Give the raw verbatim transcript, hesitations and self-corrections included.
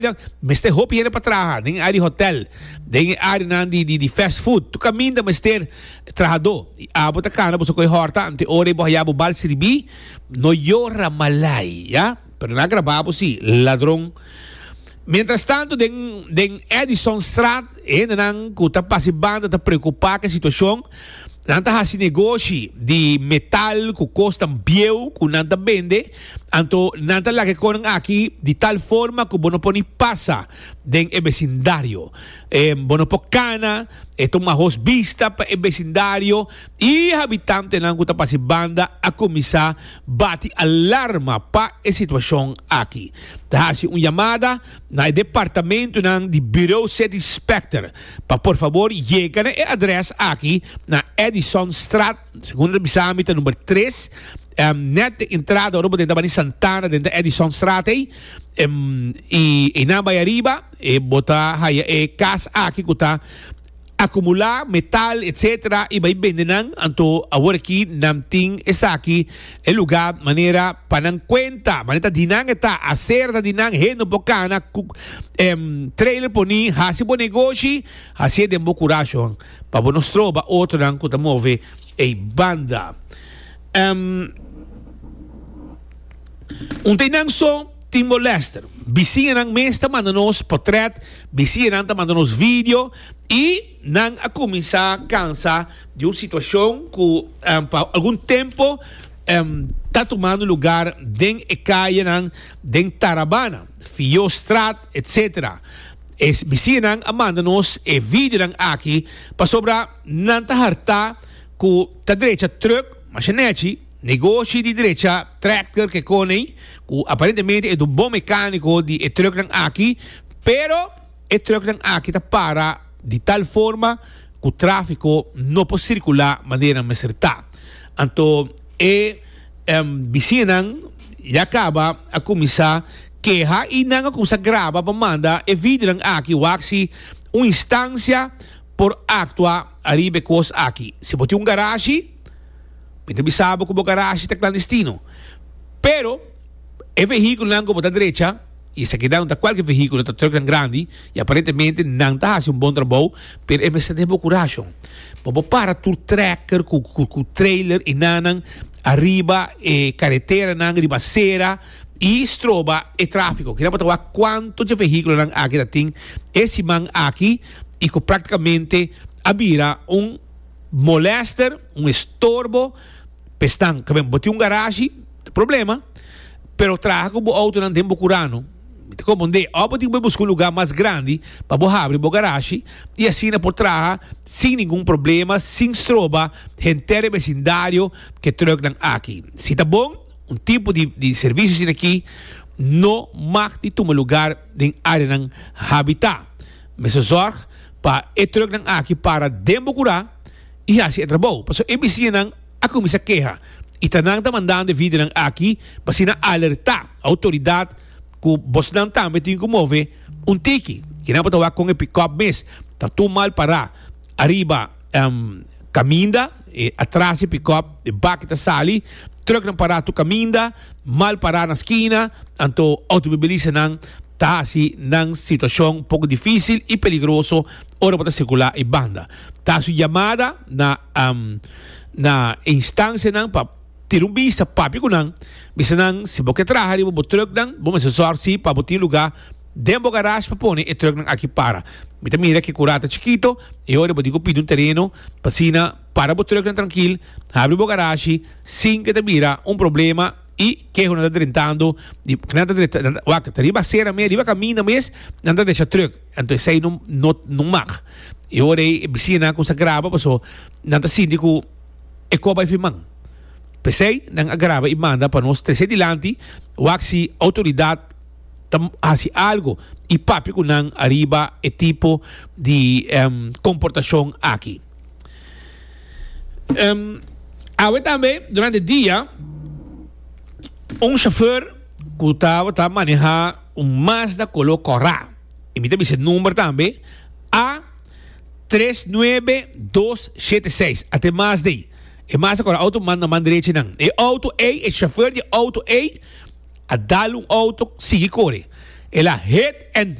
Mester hoop hier para trabalhar, nem área hotel, nem área nan di di di fast food. Tu caminha mester trabajador. Abo ta kana bo so koi horta ante ore bo hayabo bal siribi no yora malay, ya? Pero na grababo si ladrão. Mientras tanto, den den Edison Strat, eh nang kuta pasibanda ta preocupar com a situação. Nanta hasi negócio de metal que custa biel, que nanta vende, anto nanta la que conan aqui de tal forma que bono poni passa den e vecindario. Eh, bono po cana, esto majos vista pa e vecindario e habitante nang kuta pasibanda a começar bate alarma pa e situação aqui. Hasi un llamada na departamento nang di Bureau City Inspector pa por favor llega na e adres aqui na Edison Strat, segundo bisamita número três, um, net de entrada orobo dentro da Santana dentro da Edison Strat um, e e na Bayariba e bota haya e cas aqui kuta acumular metal, etcétera e vai vendenan anto agora aqui namting esaki el lugar maneira panang kwenta manita dinang eta acerta dinang heno bocana em trailer poni hasi bo negócio hasi de bocuração pa bonos troba outro nang kuta move e banda um un tenang so Timor Leste. Bisiya ng mesta mandanos portrait, bisiya ng mandanos video e nang akumisa kansa de uma situação que um, por algum tempo um, está tomando lugar den ekaya ng den Tarabana, Fiostrat, etcétera. Es bisiya ng mandanos e video ng aki pa sobra nang taharta ku ta derecha truck, machinete, negócio de direita, tractor que conei, que aparentemente é um bom mecânico de e truck ng aqui, pero e truck ng aqui está para de tal forma que o tráfico não pode circular de maneira certa. Então, e um, vizinhan e acaba a começar queja e não a começar grava para mandar e vídeo ng aqui, o axi, uma instância por actuar arriba com os aqui. Se bote um garagem, Então, sabe como o garagem está clandestino. Pero, o veículo não como da direita, e se queda um qualquer veículo, está truck grande, e aparentemente não está fazendo um bom trabalho, pero é preciso de coragem. Vamos para tu tracker, com o trailer, e não, arriba, e carretera, não, ribaceira, e estroba, e tráfico. Queremos saber quanto de veículo não aqui tem, esse man aqui, e que praticamente abira um molester, um estorbo, pestan, que botei um garagem, problema, pero traga o auto não tem bocurano. Como onde, ó, pode buscar um lugar mais grande para abrir o garagem e assim por trás, sem nenhum problema, sem estroba, gente vecindário que trocam aqui. Se tá bom, um tipo de, de serviço aqui, não mag de tomar lugar em área ng habitat. Mas zorg para e trocam aqui para dembocurar e assim é trabalho. Porque é preciso a comissão queja. E tanang mandando vídeo ng aqui para sina alertar a autoridade que você não também tem que mover um tiki. Que não pode falar com o pick-up mes. Tá tudo mal para arriba um, caminda, e atrás o pick-up, e back da sali, truck não parar tu caminda, mal parar na esquina, então automobilista não está assim, nang situação um pouco difícil e perigoso, ora para circular e banda. Tá sua chamada na um, na instância não para ter um vista papi ko nang bisa nang si boke traha di bo truck nang bo masasor si pa botin lugar dentro garage pa pone e truck nang aqui para mita mira que curata chiquito e ora bo digo pido um terreno pasina para bo truck nang tranquilo abre bo garage sin que te mira um problema e que não está tentando de nada de waka tariba sera me riba caminha mes nada deixa truck então sei não não não mag e ora e bisina com sa grava paso nada síndico e ko vai firmang Pesei nang agrava e manda para nós terceiro dilante, waxi autoridade tam hasi algo e papi ko nang arriba e tipo de um, comportação aqui. Um, Awe também durante o dia um chauffeur que estava tá manejar um Mazda color Corra. E me deve ser número também A três nove dois sete seis até mais daí. E mais agora, auto manda man direito não. E auto A, e chauffeur de auto A, a dar um auto, sigue corre. ela hit and